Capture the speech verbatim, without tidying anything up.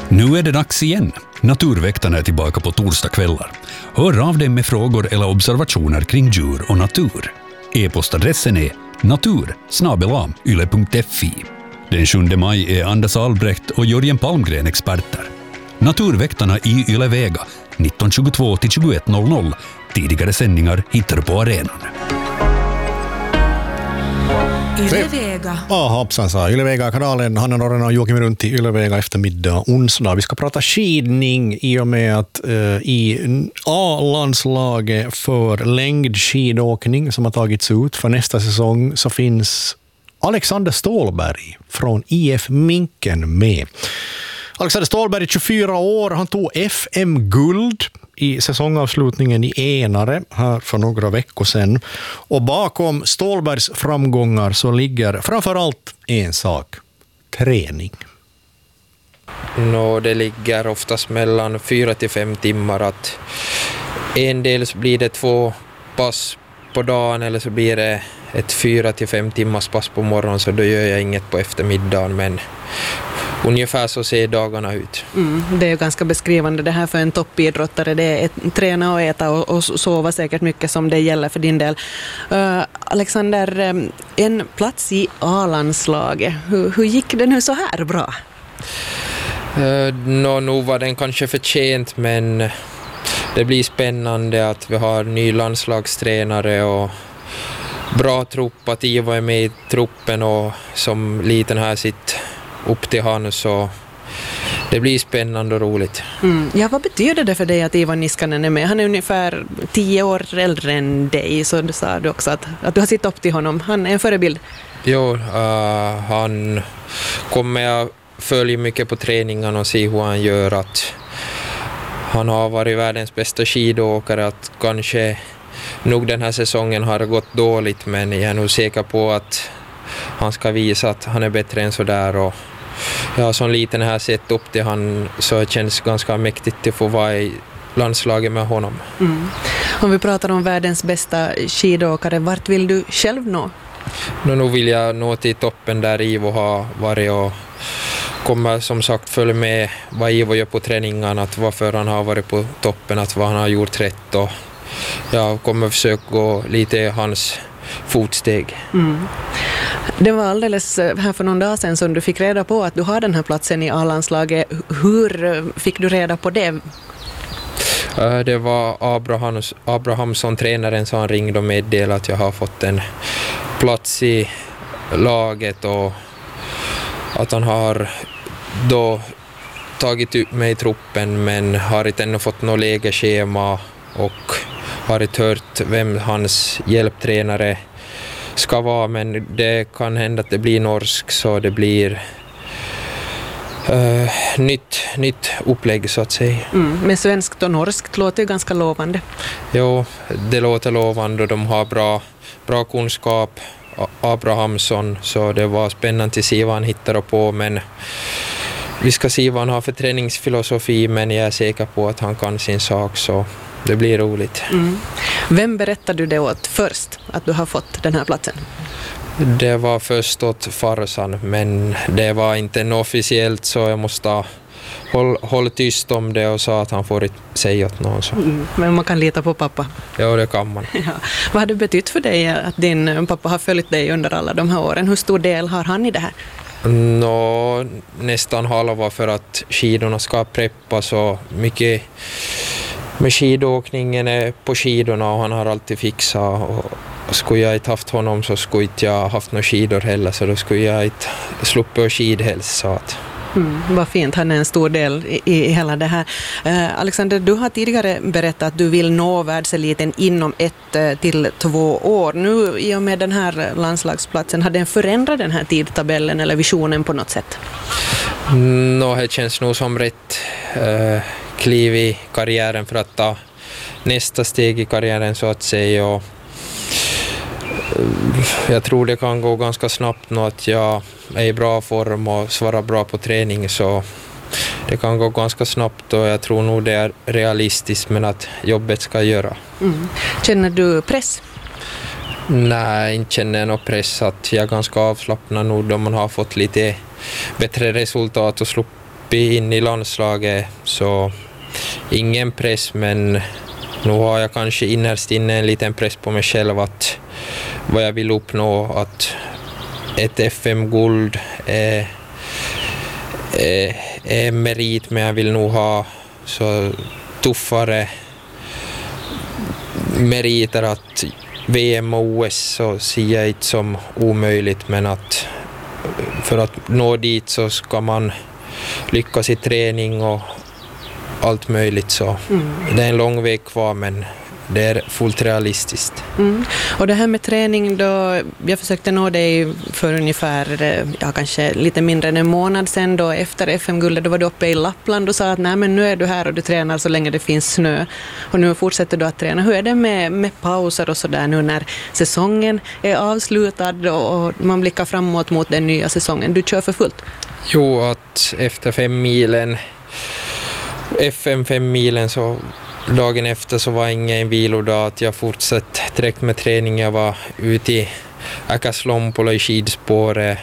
Nu är det dags igen. Naturväktarna är tillbaka på torsdagskvällar. Hör av dig med frågor eller observationer kring djur och natur. E-postadressen är natur snabel-a yle punkt fi. Den sjunde maj är Anders Albrecht och Jörgen Palmgren experter. Naturväktarna i Yle Vega nitton tjugotvå till tjugoett noll noll. Tidigare sändningar hittar du på arenan. Yle Vega. Ja, hoppsan sa. Yle Vega-kanalen. Hanna Norren och Joakim runt i Yle Vega eftermiddag onsdag. Vi ska prata skidning i och med att eh, i A-landslaget för längdskidåkning som har tagits ut för nästa säsong så finns Alexander Ståhlberg från I F Minken med. Alexander Ståhlberg är tjugofyra år. Han tog F M-guld i säsongavslutningen i Enare här för några veckor sedan. Och bakom Ståhlbergs framgångar så ligger framförallt en sak: träning. No, det ligger oftast mellan fyra till fem timmar. Att en del så blir det två pass på dagen eller så blir det ett fyra till fem timmars pass på morgonen, så då gör jag inget på eftermiddagen, men ungefär så ser dagarna ut. Mm, det är ju ganska beskrivande det här för en toppidrottare. Det är ett, träna och äta och, och sova säkert mycket som det gäller för din del. Uh, Alexander, en plats i A-landslaget. Hur, hur gick det nu så här bra? Uh, no, nu var den kanske förtjänt, men det blir spännande att vi har ny landslagstränare och bra trupp, att Ivo är med i truppen och som liten här sitt upp till han, så det blir spännande och roligt. Mm. Ja, vad betyder det för dig att Ivo Niskanen är med? Han är ungefär tio år äldre än dig, så du sa du också att, att du har sett upp till honom. Han är en förebild. Jo, uh, han kommer jag följa mycket på träningarna och se hur han gör. Att han har varit världens bästa skidåkare, att kanske nog den här säsongen har gått dåligt, men jag är nog säker på att han ska visa att han är bättre än så där. Och jag har som liten här sett upp till han, så det känns ganska mäktigt att få vara i landslaget med honom. Mm. Om vi pratar om världens bästa skidåkare, vart vill du själv nå? Nu, nu vill jag nå till toppen där Ivo har varit och kommer som sagt följa med vad Ivo gör på träningarna, att varför han har varit på toppen, att vad han har gjort rätt, och jag kommer försöka gå lite i hans fotsteg. Mm. Det var alldeles här för någon dag sedan som du fick reda på att du har den här platsen i A-landslaget. Hur fick du reda på det? Det var Abrahams, Abrahamsson, tränaren, som ringde och meddelade att jag har fått en plats i laget och att han har då tagit ut mig i truppen, men har inte ännu fått något lägerschema och har inte hört vem hans hjälptränare ska vara, men det kan hända att det blir norsk, så det blir uh, nytt, nytt upplägg så att säga. Mm, men svenskt och norskt låter ju ganska lovande. Jo, det låter lovande och de har bra, bra kunskap, Abrahamsson, så det var spännande att se vad han hittar på, men vi ska se vad han har för träningsfilosofi, men jag är säker på att han kan sin sak, så det blir roligt. Mm. Vem berättade du det åt först, att du har fått den här platsen? Det var först åt farsan, men det var inte något officiellt, så jag måste hålla håll tyst om det och sa att han får inte säga åt någon. Så. Mm, men man kan lita på pappa? Ja, det kan man. Ja. Vad har det betytt för dig att din pappa har följt dig under alla de här åren? Hur stor del har han i det här? Nå, nästan halva, för att skidorna ska preppa så mycket. Med skidåkningen är på skidorna och han har alltid fixat, och skulle jag inte haft honom så skulle inte jag haft några skidor heller, så då skulle jag inte sluppa skidhälsa. Mm, vad fint, han är en stor del i, i hela det här. Uh, Alexander, du har tidigare berättat att du vill nå världseliten inom ett uh, till två år. Nu i och med den här landslagsplatsen, har den förändrat den här tidtabellen eller visionen på något sätt? Nå, det känns nog som rätt uh, kliv i karriären för att ta nästa steg i karriären så att säga. Och jag tror det kan gå ganska snabbt nu att jag är i bra form och svarar bra på träning, så det kan gå ganska snabbt och jag tror nog det är realistiskt, men att jobbet ska göra. Mm. Känner du press? Nej, inte känner jag någon press. Att jag är ganska avslappnad nu då man har fått lite bättre resultat och uppe in i landslaget, så ingen press, men nu har jag kanske innerst inne en liten press på mig själv att vad jag vill uppnå, att ett F M-guld är, är, är merit, men jag vill nog ha så tuffare meriter, att V M och O S så ser jag inte som omöjligt, men att för att nå dit så ska man lyckas i träning och allt möjligt, så mm. det är en lång väg kvar, men det är fullt realistiskt. Mm. Och det här med träning då, jag försökte nå dig för ungefär, ja kanske lite mindre än en månad sedan då, efter F M-guldet, då var du uppe i Lappland och sa att nej, men nu är du här och du tränar så länge det finns snö, och nu fortsätter du att träna. Hur är det med, med pauser och sådär nu när säsongen är avslutad och man blickar framåt mot den nya säsongen? Du kör för fullt? Jo, att efter fem milen F M fem milen så dagen efter så var ingen vilodag, att jag fortsatte direkt med träning. Jag var ute i Äkäslompola i skidspåret